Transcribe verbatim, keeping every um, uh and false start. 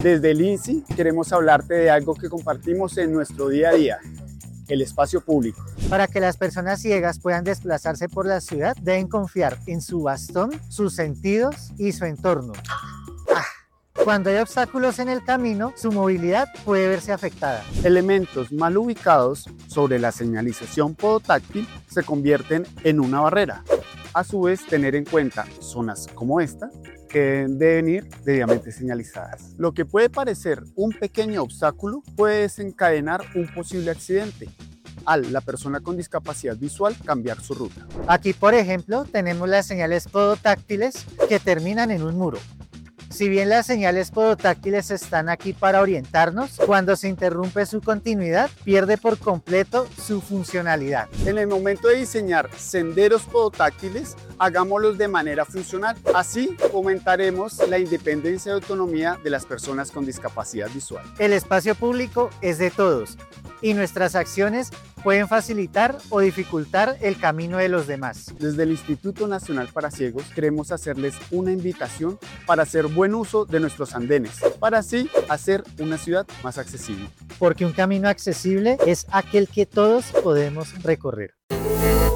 Desde el I N S I queremos hablarte de algo que compartimos en nuestro día a día, el espacio público. Para que las personas ciegas puedan desplazarse por la ciudad, deben confiar en su bastón, sus sentidos y su entorno. Ah, cuando hay obstáculos en el camino, su movilidad puede verse afectada. Elementos mal ubicados sobre la señalización podotáctil se convierten en una barrera. A su vez, tener en cuenta zonas como esta que deben ir debidamente señalizadas. Lo que puede parecer un pequeño obstáculo puede desencadenar un posible accidente al la persona con discapacidad visual cambiar su ruta. Aquí, por ejemplo, tenemos las señales podotáctiles que terminan en un muro. Si bien las señales podotáctiles están aquí para orientarnos, cuando se interrumpe su continuidad, pierde por completo su funcionalidad. En el momento de diseñar senderos podotáctiles, hagámoslos de manera funcional. Así fomentaremos la independencia y autonomía de las personas con discapacidad visual. El espacio público es de todos y nuestras acciones pueden facilitar o dificultar el camino de los demás. Desde el Instituto Nacional para Ciegos queremos hacerles una invitación para hacer buen uso de nuestros andenes, para así hacer una ciudad más accesible. Porque un camino accesible es aquel que todos podemos recorrer.